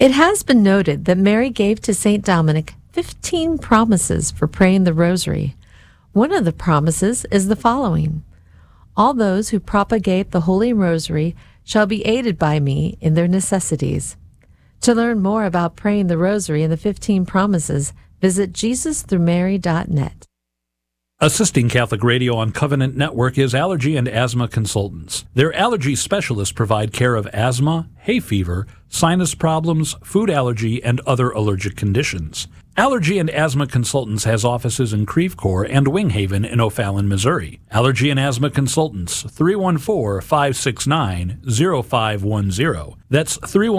It has been noted that Mary gave to St. Dominic 15 promises for praying the rosary. One of the promises is the following: all those who propagate the Holy Rosary shall be aided by me in their necessities. To learn more about praying the Rosary and the 15 promises, visit JesusThroughMary.net. Assisting Catholic Radio on Covenant Network is Allergy and Asthma Consultants. Their allergy specialists provide care of asthma, hay fever, sinus problems, food allergy, and other allergic conditions. Allergy and Asthma Consultants has offices in Creve Coeur and Winghaven in O'Fallon, Missouri. Allergy and Asthma Consultants, 314-569-0510. That's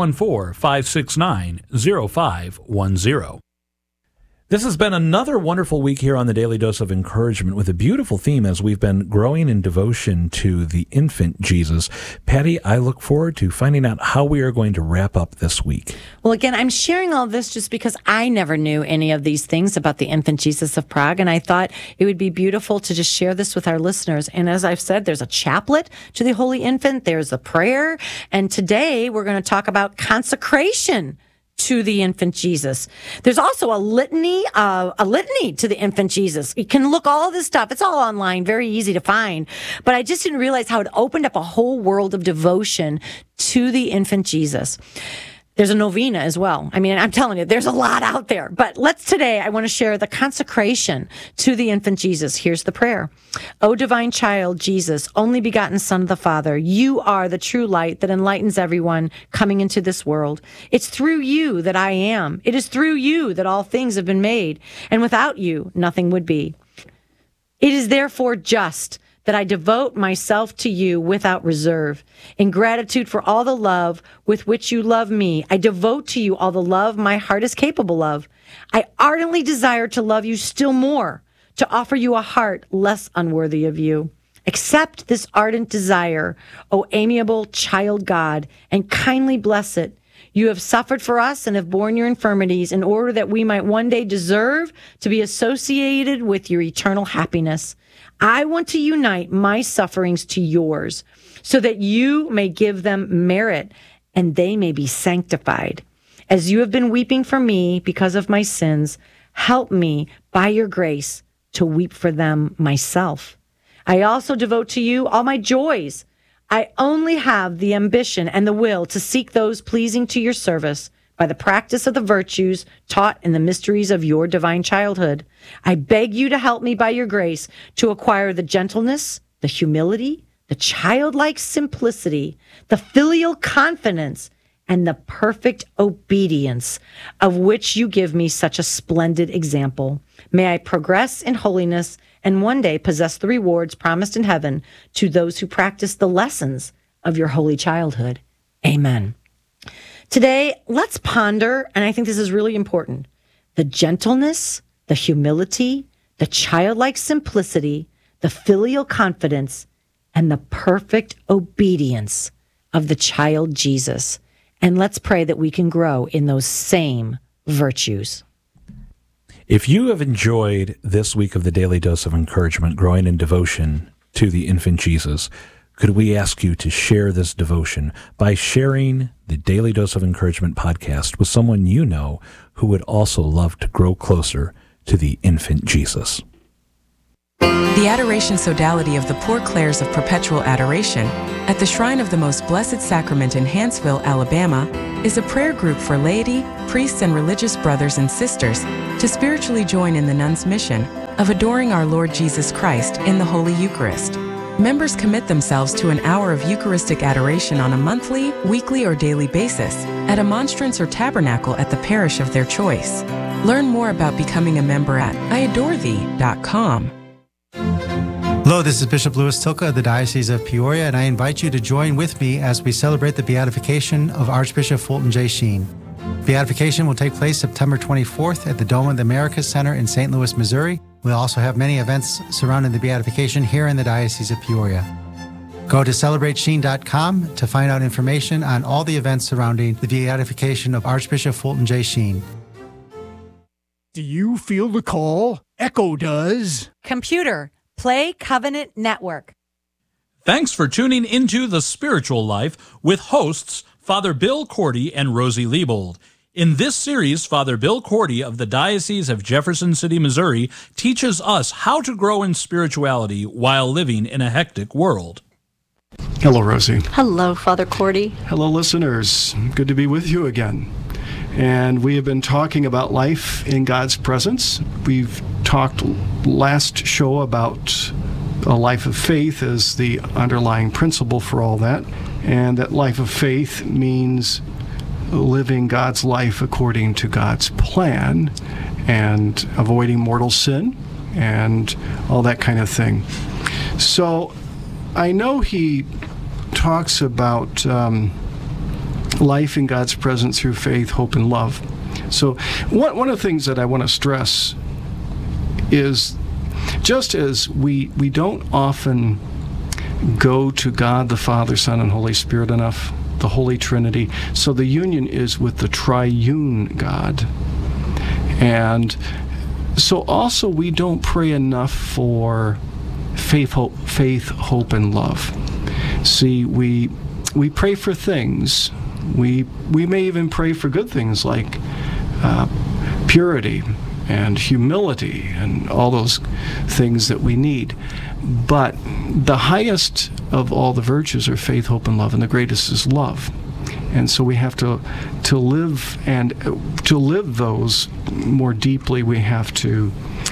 314-569-0510. This has been another wonderful week here on the Daily Dose of Encouragement with a beautiful theme as we've been growing in devotion to the infant Jesus. Patty, I look forward to finding out how we are going to wrap up this week. Well, again, I'm sharing all this just because I never knew any of these things about the infant Jesus of Prague, and I thought it would be beautiful to just share this with our listeners. And as I've said, there's a chaplet to the Holy Infant, there's a prayer, and today we're going to talk about consecration to the infant Jesus. There's also a litany to the infant Jesus. You can look all this stuff. It's all online, very easy to find. But I just didn't realize how it opened up a whole world of devotion to the infant Jesus. There's a novena as well. I mean, I'm telling you, there's a lot out there. But today, I want to share the consecration to the infant Jesus. Here's the prayer. O divine child, Jesus, only begotten Son of the Father, you are the true light that enlightens everyone coming into this world. It's through you that I am. It is through you that all things have been made. And without you, nothing would be. It is therefore just that I devote myself to you without reserve. In gratitude for all the love with which you love me, I devote to you all the love my heart is capable of. I ardently desire to love you still more, to offer you a heart less unworthy of you. Accept this ardent desire, O amiable child God, and kindly bless it. You have suffered for us and have borne your infirmities in order that we might one day deserve to be associated with your eternal happiness. I want to unite my sufferings to yours so that you may give them merit and they may be sanctified. As you have been weeping for me because of my sins, help me by your grace to weep for them myself. I also devote to you all my joys. I only have the ambition and the will to seek those pleasing to your service by the practice of the virtues taught in the mysteries of your divine childhood. I beg you to help me by your grace to acquire the gentleness, the humility, the childlike simplicity, the filial confidence, and the perfect obedience of which you give me such a splendid example. May I progress in holiness and one day possess the rewards promised in heaven to those who practice the lessons of your holy childhood. Amen. Today, let's ponder, and I think this is really important, the gentleness, the humility, the childlike simplicity, the filial confidence, and the perfect obedience of the child Jesus. And let's pray that we can grow in those same virtues. If you have enjoyed this week of the Daily Dose of Encouragement, growing in devotion to the infant Jesus, could we ask you to share this devotion by sharing the Daily Dose of Encouragement podcast with someone you know who would also love to grow closer to the infant Jesus? The Adoration Sodality of the Poor Clares of Perpetual Adoration at the Shrine of the Most Blessed Sacrament in Hanceville, Alabama, is a prayer group for laity, priests, and religious brothers and sisters to spiritually join in the nuns' mission of adoring our Lord Jesus Christ in the Holy Eucharist. Members commit themselves to an hour of Eucharistic adoration on a monthly, weekly, or daily basis at a monstrance or tabernacle at the parish of their choice. Learn more about becoming a member at iadorethee.com. Hello, this is Bishop Louis Tilka of the Diocese of Peoria, and I invite you to join with me as we celebrate the beatification of Archbishop Fulton J. Sheen. Beatification will take place September 24th at the Dome of the Americas Center in St. Louis, Missouri. We'll also have many events surrounding the beatification here in the Diocese of Peoria. Go to CelebrateSheen.com to find out information on all the events surrounding the beatification of Archbishop Fulton J. Sheen. Do you feel the call? Echo does. Computer, play Covenant Network. Thanks for tuning into The Spiritual Life with hosts Father Bill Cordy and Rosie Liebold. In this series, Father Bill Cordy of the Diocese of Jefferson City, Missouri, teaches us how to grow in spirituality while living in a hectic world. Hello, Rosie. Hello, Father Cordy. Hello, listeners. Good to be with you again. And we have been talking about life in God's presence. We've talked last show about a life of faith as the underlying principle for all that. And that life of faith means living God's life according to God's plan and avoiding mortal sin and all that kind of thing. So I know he talks about life in God's presence through faith, hope, and love. So one of the things that I want to stress is just as we don't often go to God the Father, Son, and Holy Spirit enough, the Holy Trinity, so the union is with the triune God. And so also we don't pray enough for faith, hope, and love. See, we pray for things. We may even pray for good things like purity and humility and all those things that we need. But the highest of all the virtues are faith, hope, and love, and the greatest is love. And so we have to live, and to live those more deeply, we have to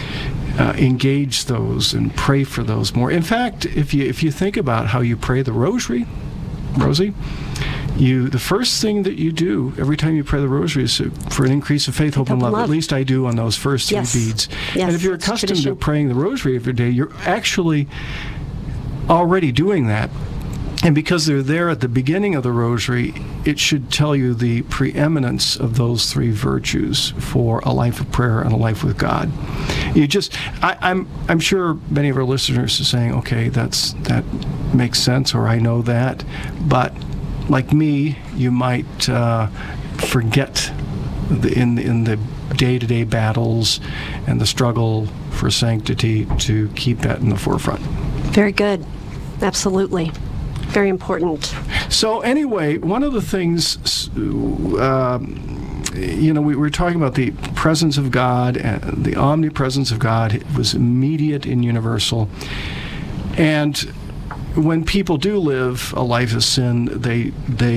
engage those and pray for those more. In fact, if you think about how you pray the rosary, Rosie, the first thing that you do every time you pray the rosary is for an increase of faith, hope, and love. At least I do on those first three beads. Yes, and if you're accustomed to praying the rosary every day, you're actually already doing that. And because they're there at the beginning of the rosary, it should tell you the preeminence of those three virtues for a life of prayer and a life with God. I'm sure many of our listeners are saying, okay, that makes sense, or I know that, but like me, you might forget in the day-to-day battles and the struggle for sanctity to keep that in the forefront. Very good. Absolutely. Very important. So anyway, one of the things, we were talking about the presence of God, and the omnipresence of God. It was immediate and universal. And when people do live a life of sin, they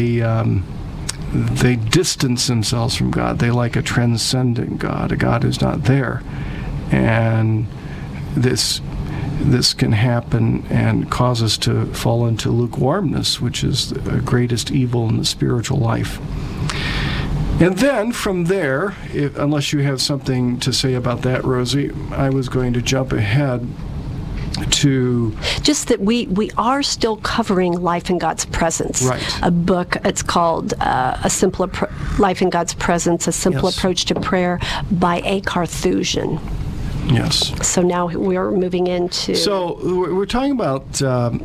distance themselves from God. They like a transcendent God, a God who's not there. And this can happen and cause us to fall into lukewarmness, which is the greatest evil in the spiritual life. And then from there, unless you have something to say about that, Rosie, I was going to jump ahead to just that we are still covering Life in God's Presence. Right. A book. It's called A Simple Life in God's Presence: A Simple Approach to Prayer by A. Carthusian. Yes. So now we're moving into. So we're talking about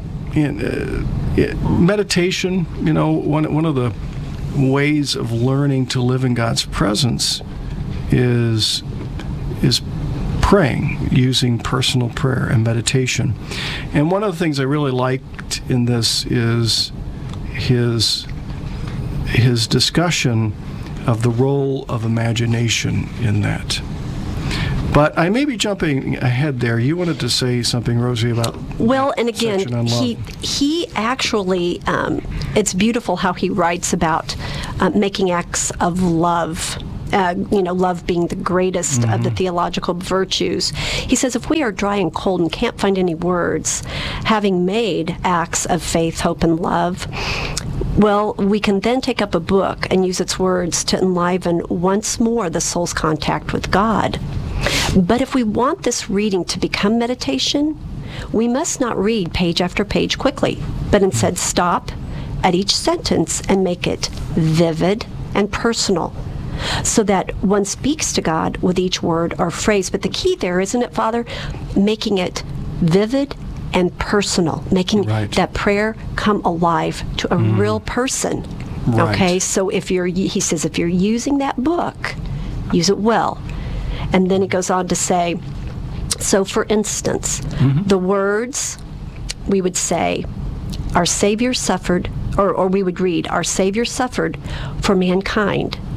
meditation. You know, one of the ways of learning to live in God's presence is praying, using personal prayer and meditation. And one of the things I really liked in this is his discussion of the role of imagination in that. But I may be jumping ahead there. You wanted to say something, Rosie, about and again, he actually, it's beautiful how he writes about making acts of love. Love being the greatest of the theological virtues. He says, if we are dry and cold and can't find any words, having made acts of faith, hope, and love, well, we can then take up a book and use its words to enliven once more the soul's contact with God. But if we want this reading to become meditation, we must not read page after page quickly, but instead stop at each sentence and make it vivid and personal, so that one speaks to God with each word or phrase. But the key there, isn't it, Father? Making it vivid and personal, making that prayer come alive to a real person. Right. Okay, so he says, if you're using that book, use it well. And then he goes on to say, so for instance, the words, we would say, our Savior suffered, or we would read, our Savior suffered for mankind,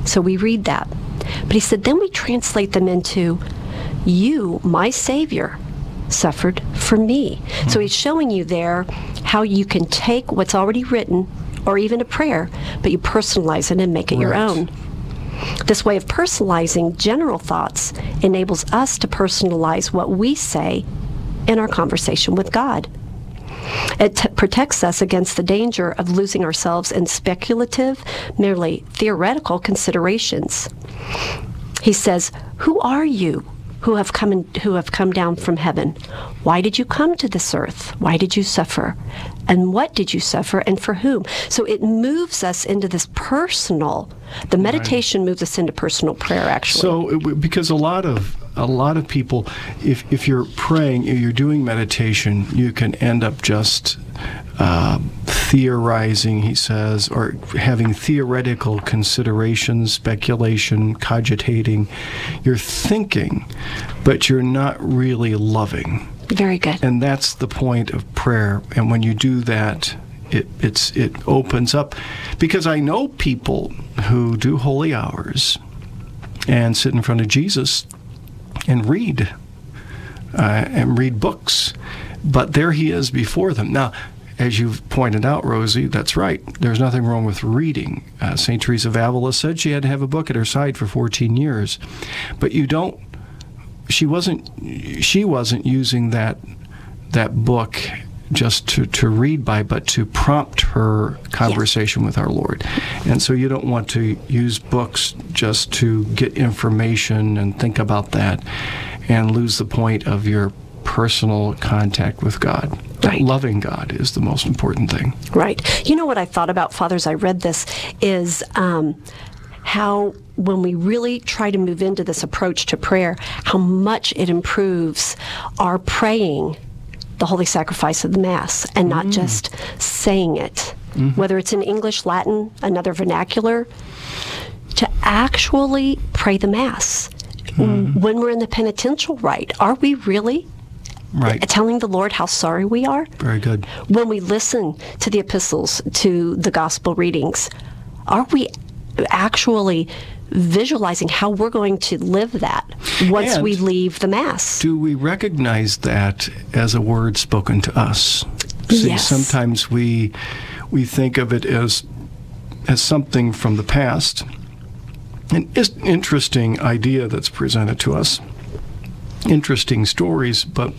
So we read that. But he said, then we translate them into, you, my Savior, suffered for me. So he's showing you there how you can take what's already written, or even a prayer, but you personalize it and make it your own. This way of personalizing general thoughts enables us to personalize what we say in our conversation with God. It protects us against the danger of losing ourselves in speculative, merely theoretical considerations. He says, who are you who have come down from heaven? Why did you come to this earth? Why did you suffer? And what did you suffer, and for whom? So it moves us into this personal. The meditation moves us into personal prayer, actually. So, because a lot of people, if you're praying, if you're doing meditation, you can end up just theorizing, he says, or having theoretical considerations, speculation, cogitating. You're thinking, but you're not really loving. Very good. And that's the point of prayer. And when you do that, it opens up. Because I know people who do holy hours and sit in front of Jesus and read books. But there he is before them. Now, as you've pointed out, Rosie, that's right. There's nothing wrong with reading. St. Teresa of Avila said she had to have a book at her side for 14 years. But she wasn't using that book just to read by, but to prompt her conversation with our Lord. And so you don't want to use books just to get information and think about that and lose the point of your personal contact with God. Right. Loving God is the most important thing. Right. You know what I thought about, Father, as I read this, is how when we really try to move into this approach to prayer, how much it improves our praying the holy sacrifice of the Mass and not just saying it, whether it's in English, Latin, another vernacular, to actually pray the Mass. When we're in the penitential rite, are we really telling the Lord how sorry we are? Very good. When we listen to the epistles, to the gospel readings, are we actually visualizing how we're going to live that once we leave the Mass? Do we recognize that as a word spoken to us? See, yes. Sometimes we think of it as something from the past. An interesting idea that's presented to us. Interesting stories, but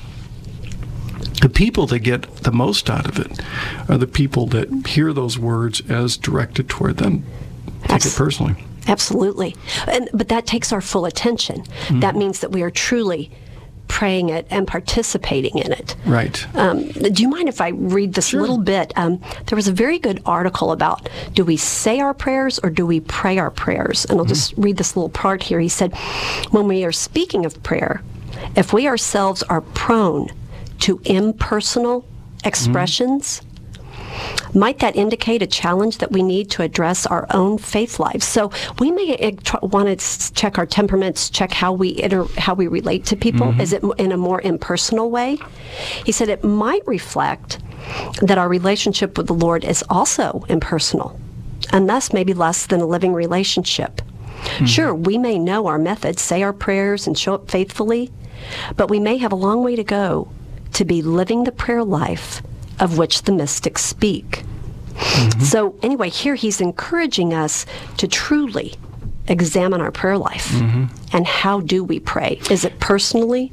the people that get the most out of it are the people that hear those words as directed toward them. Take it personally. Absolutely. But that takes our full attention. That means that we are truly praying it and participating in it. Right. Do you mind if I read this little bit? There was a very good article about, do we say our prayers or do we pray our prayers? And I'll just read this little part here. He said, when we are speaking of prayer, if we ourselves are prone to impersonal expressions, might that indicate a challenge that we need to address our own faith lives? So we may want to check our temperaments, check how we relate to people. Is it in a more impersonal way? He said it might reflect that our relationship with the Lord is also impersonal, and thus maybe less than a living relationship. Sure, we may know our methods, say our prayers, and show up faithfully, but we may have a long way to go to be living the prayer life of which the mystics speak. So anyway, here he's encouraging us to truly examine our prayer life. And how do we pray? Is it personally?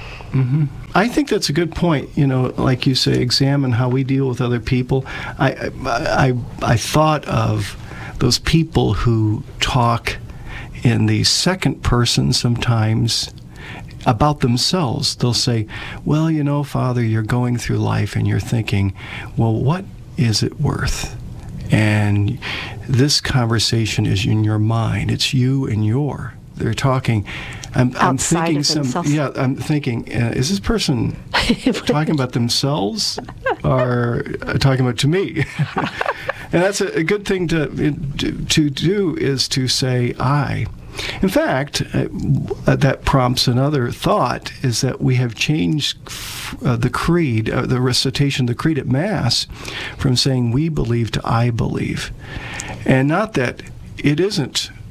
I think that's a good point. You know, like you say, examine how we deal with other people. I thought of those people who talk in the second person sometimes about themselves. They'll say, well, you know, Father, you're going through life and you're thinking, well, what is it worth? And this conversation is in your mind. It's you and they're talking. I'm thinking I'm thinking, is this person talking about themselves or talking about to me? And that's a good thing to do, is to say I. In fact, that prompts another thought, is that we have changed the creed, the recitation of the creed at Mass, from saying we believe to I believe. And not that it isn't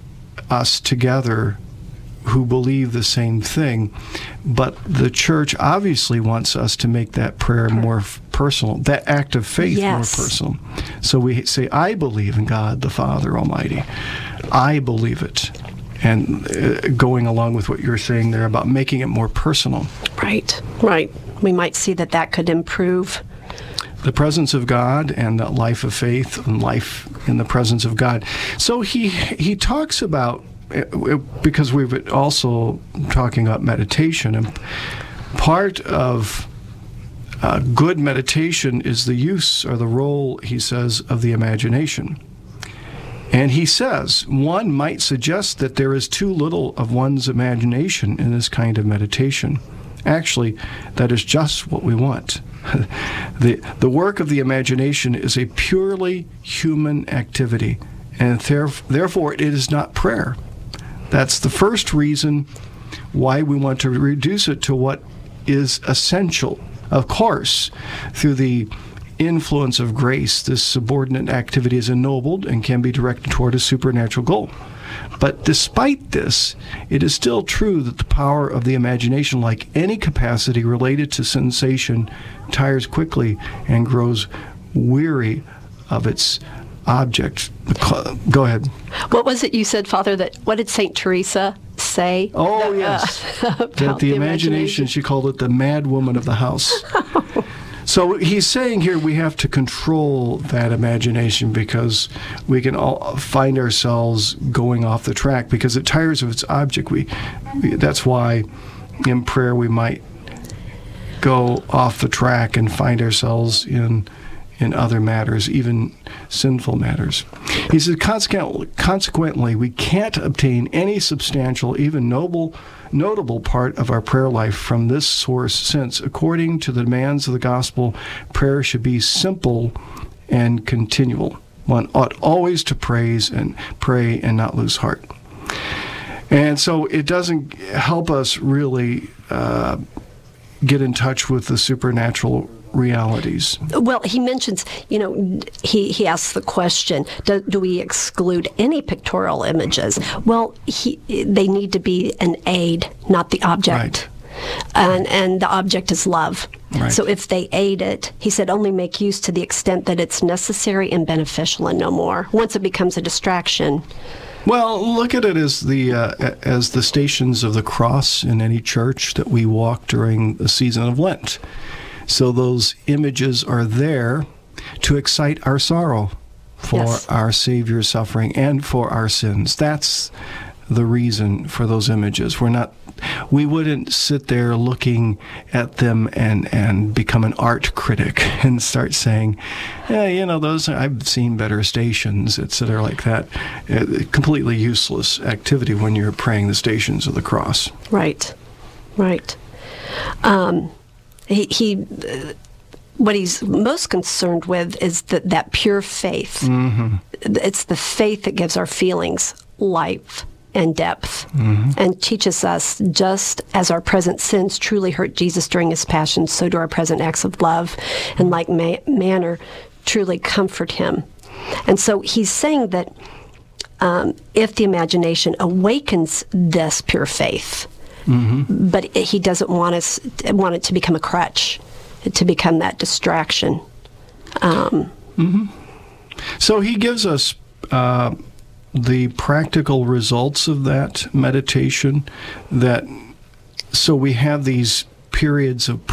us together who believe the same thing, but the church obviously wants us to make that prayer more personal, that act of faith more personal. So we say, I believe in God the Father Almighty. I believe it. And going along with what you're saying there about making it more personal. Right. We might see that could improve the presence of God and the life of faith and life in the presence of God. So he talks about, because we've also talking about meditation, and part of good meditation is the use or the role, he says, of the imagination. And he says, one might suggest that there is too little of one's imagination in this kind of meditation. Actually, that is just what we want. The work of the imagination is a purely human activity, and therefore it is not prayer. That's the first reason why we want to reduce it to what is essential. Of course, through the influence of grace, this subordinate activity is ennobled and can be directed toward a supernatural goal. But despite this, it is still true that the power of the imagination, like any capacity related to sensation, tires quickly and grows weary of its object. Go ahead. What was it you said, Father, what did St. Teresa say? Oh, yes. That the imagination, she called it the mad woman of the house. So he's saying here we have to control that imagination because we can all find ourselves going off the track because it tires of its object. That's why in prayer we might go off the track and find ourselves in other matters, even sinful matters. He says, consequently, we can't obtain any substantial, even notable part of our prayer life from this source, since, according to the demands of the gospel, prayer should be simple and continual. One ought always to pray and not lose heart. And so it doesn't help us really get in touch with the supernatural realities. Well, he mentions, he asks the question, do we exclude any pictorial images? Well, they need to be an aid, not the object. Right. And the object is love. Right. So if they aid it, he said, only make use to the extent that it's necessary and beneficial and no more. Once it becomes a distraction. Well, look at it as the Stations of the Cross in any church that we walk during the season of Lent. So those images are there to excite our sorrow for our Savior's suffering and for our sins. That's the reason for those images. We wouldn't sit there looking at them and become an art critic and start saying, those I've seen better stations, etc., like that. Completely useless activity when you're praying the Stations of the Cross. Right. What he's most concerned with is that pure faith. Mm-hmm. It's the faith that gives our feelings life and depth, and teaches us, just as our present sins truly hurt Jesus during his passion, so do our present acts of love in like manner truly comfort him. And so he's saying that if the imagination awakens this pure faith, but he doesn't want it to become a crutch, to become that distraction. So he gives us the practical results of that meditation. So we have these periods of